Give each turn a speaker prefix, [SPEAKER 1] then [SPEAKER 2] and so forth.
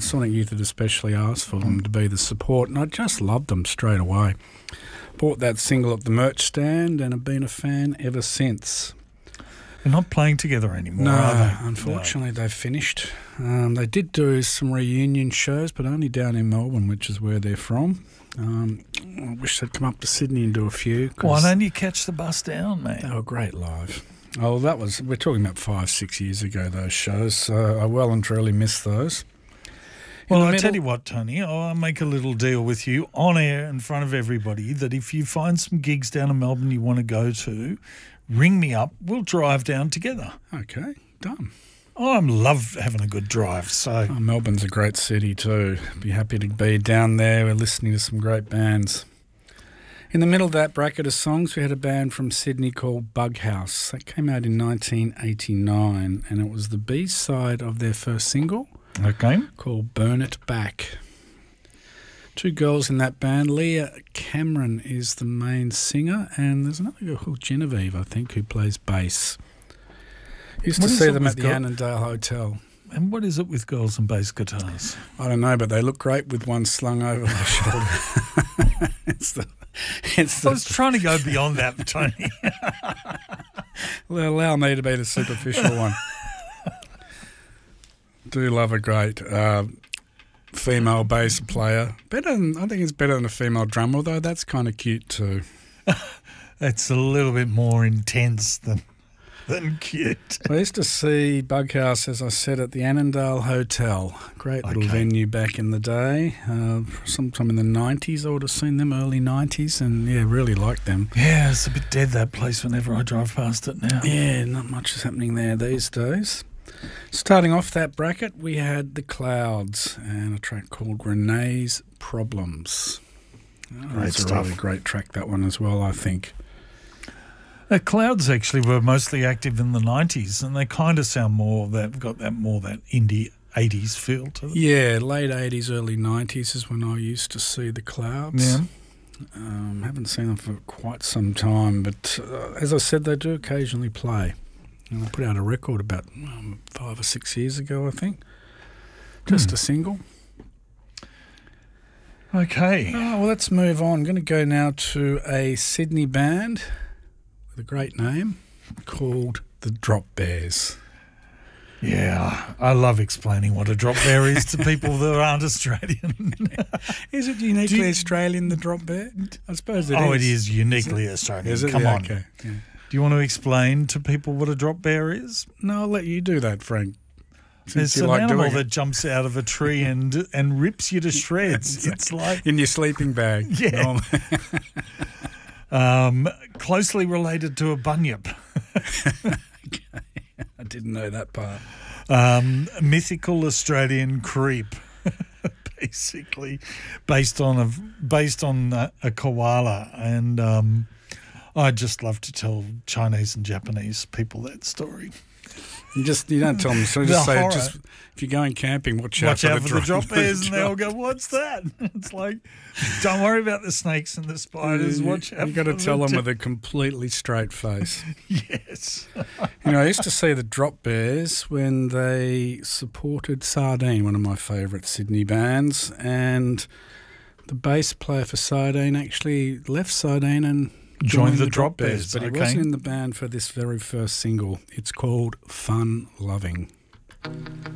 [SPEAKER 1] Sonic Youth had especially asked for them to be the support, and I just loved them straight away. Bought that single at the merch stand and have been a fan ever since.
[SPEAKER 2] They're not playing together anymore,
[SPEAKER 1] No,
[SPEAKER 2] are they?
[SPEAKER 1] unfortunately they've finished. They did do some reunion shows, but only down in Melbourne, which is where they're from. I wish they'd come up to Sydney and do a few.
[SPEAKER 2] Why don't you catch the bus down, mate?
[SPEAKER 1] They were great live. Oh, we're talking about 5-6 years ago, those shows, so I well and truly miss those.
[SPEAKER 2] Well, I tell you what, Tony, I'll make a little deal with you on air in front of everybody that if you find some gigs down in Melbourne you want to go to, ring me up. We'll drive down together.
[SPEAKER 1] Okay, done.
[SPEAKER 2] I love having a good drive. So
[SPEAKER 1] Melbourne's a great city too. Be happy to be down there. We're listening to some great bands. In the middle of that bracket of songs, we had a band from Sydney called Bughouse. That came out in 1989, and it was the B-side of their first single.
[SPEAKER 2] Okay.
[SPEAKER 1] Called Burn It Back. Two girls in that band. Leah Cameron is the main singer, and there's another girl called Genevieve, I think, who plays bass. Used to see them at the Annandale Hotel.
[SPEAKER 2] And what is it with girls and bass guitars?
[SPEAKER 1] I don't know, but they look great with one slung over their shoulder. I
[SPEAKER 2] was trying to go beyond that, Tony.
[SPEAKER 1] Well, allow me to be the superficial one. Do love a great female bass player. I think it's better than a female drummer, although that's kind of cute too.
[SPEAKER 2] That's a little bit more intense than cute.
[SPEAKER 1] I used to see Bughouse, as I said, at the Annandale Hotel. Great little venue back in the day. Sometime in the 90s, I would have seen them, early 90s, and yeah, really liked them.
[SPEAKER 2] Yeah, it's a bit dead, that place, whenever I drive past it now.
[SPEAKER 1] Yeah, not much is happening there these days. Starting off that bracket, we had The Clouds and a track called Renee's Problems. That's a really great track, that one as well, I think.
[SPEAKER 2] The Clouds actually were mostly active in the 90s, and they kind of sound they've got that indie 80s feel to them.
[SPEAKER 1] Yeah, late 80s, early 90s is when I used to see The Clouds.
[SPEAKER 2] Yeah.
[SPEAKER 1] Haven't seen them for quite some time, but as I said, they do occasionally play. And I put out a record about 5 or 6 years ago, I think. Just a single.
[SPEAKER 2] Okay.
[SPEAKER 1] Oh, well, let's move on. I'm going to go now to a Sydney band with a great name called the Drop Bears.
[SPEAKER 2] Yeah, I love explaining what a drop bear is to people that aren't Australian.
[SPEAKER 1] Is it uniquely Australian, the drop bear? I suppose it is.
[SPEAKER 2] Oh, it is uniquely Australian.
[SPEAKER 1] Is it?
[SPEAKER 2] Come on.
[SPEAKER 1] Okay. Yeah.
[SPEAKER 2] Do you want to explain to people what a drop bear is?
[SPEAKER 1] No, I'll let you do that, Frank.
[SPEAKER 2] It's an animal that jumps out of a tree and rips you to shreds. It's like
[SPEAKER 1] in your sleeping bag.
[SPEAKER 2] Yeah. Closely related to a bunyip.
[SPEAKER 1] Okay. I didn't know that part.
[SPEAKER 2] Mythical Australian creep, basically, based on a koala, and I just love to tell Chinese and Japanese people that story.
[SPEAKER 1] You don't tell them. So just say, if you're going camping, watch out for the drop bears,
[SPEAKER 2] and they all go, "What's that?" It's like, don't worry about the snakes and the spiders. Watch out.
[SPEAKER 1] You've got to tell them with a completely straight face.
[SPEAKER 2] Yes.
[SPEAKER 1] I used to see the Drop Bears when they supported Sardine, one of my favourite Sydney bands, and the bass player for Sardine actually left Sardine and joined the Drop Bears, but he wasn't in the band for this very first single. It's called Fun Loving.